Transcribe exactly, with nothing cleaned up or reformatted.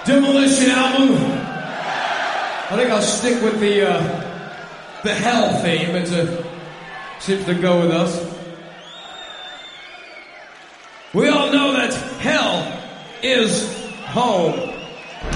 Demolition album. I think I'll stick with the uh, the hell theme. It uh, seems to go with us. We all know that hell is home.